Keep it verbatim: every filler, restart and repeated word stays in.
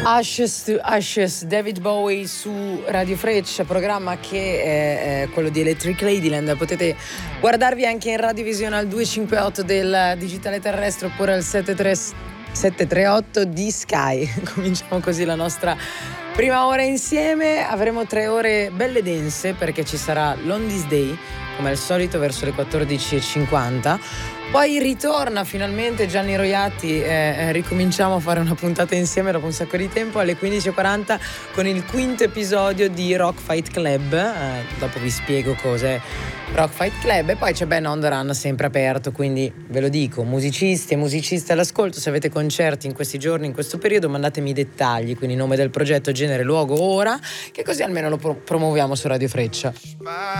Ashes to Ashes, David Bowie su Radio Freccia, programma che è, è quello di Electric Ladyland. Potete guardarvi anche in radiovisione al duecentocinquantotto del digitale terrestre oppure al settecentotrentotto di Sky. Cominciamo così la nostra prima ora insieme. Avremo tre ore belle dense perché ci sarà l'On This Day come al solito verso le quattordici e cinquanta. Poi ritorna finalmente Gianni Roiatti, eh, ricominciamo a fare una puntata insieme dopo un sacco di tempo alle quindici e quaranta con il quinto episodio di Rock Fight Club. Eh, dopo vi spiego cos'è Rock Fight Club e poi c'è Ben On The Run sempre aperto, quindi ve lo dico, musicisti e musicisti all'ascolto, se avete concerti in questi giorni, in questo periodo, mandatemi i dettagli, quindi nome del progetto, genere, luogo, ora, che così almeno lo pro- promuoviamo su Radio Freccia.